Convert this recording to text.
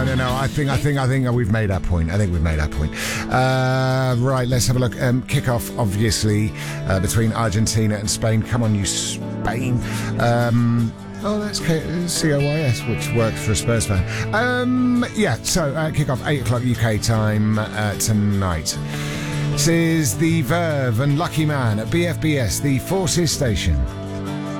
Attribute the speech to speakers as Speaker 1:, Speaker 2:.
Speaker 1: No. I think we've made our point. Right, let's have a look. Kick-off, obviously, between Argentina and Spain. Come on, you Spain. That's COYS, which works for a Spurs fan. So kick-off 8 o'clock UK time tonight. This is the Verve and Lucky Man at BFBS, the Forces Station.